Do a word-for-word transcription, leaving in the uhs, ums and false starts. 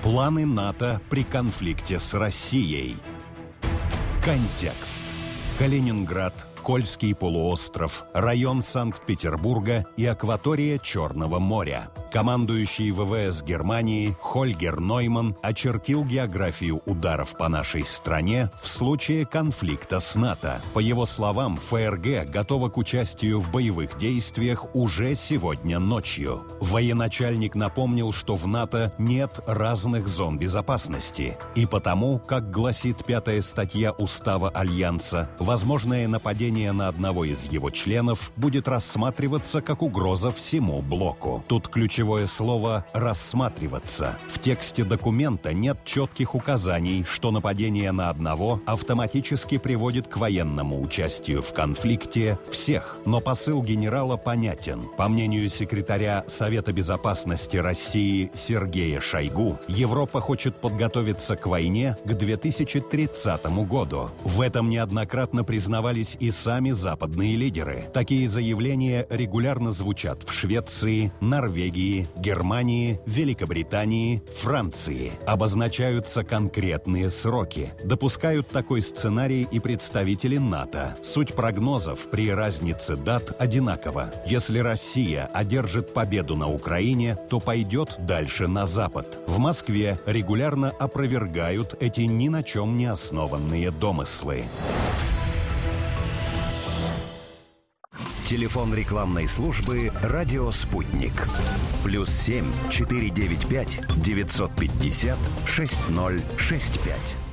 Планы НАТО при конфликте с Россией. Контекст. Калининград, Кольский полуостров, район Санкт-Петербурга и акватория Черного моря. Командующий ВВС Германии Хольгер Нойман очертил географию ударов по нашей стране в случае конфликта с НАТО. По его словам, ФРГ готова к участию в боевых действиях уже сегодня ночью. Военачальник напомнил, что в НАТО нет разных зон безопасности. И потому, как гласит пятая статья Устава Альянса, возможное нападение на одного из его членов будет рассматриваться как угроза всему блоку. Тут ключевое слово «рассматриваться». В тексте документа нет четких указаний, что нападение на одного автоматически приводит к военному участию в конфликте всех. Но посыл генерала понятен. По мнению секретаря Совета безопасности России Сергея Шойгу, Европа хочет подготовиться к войне к две тысячи тридцатому году. В этом неоднократно признавались и сами западные лидеры. Такие заявления регулярно звучат в Швеции, Норвегии, Германии, Великобритании, Франции. Обозначаются конкретные сроки. Допускают такой сценарий и представители НАТО. Суть прогнозов при разнице дат одинакова. Если Россия одержит победу на Украине, то пойдет дальше на Запад. В Москве регулярно опровергают эти ни на чем не основанные домыслы. Телефон рекламной службы «Радио Спутник». Плюс семь четыре девять пять девятьсот пятьдесят шесть ноль шесть пять.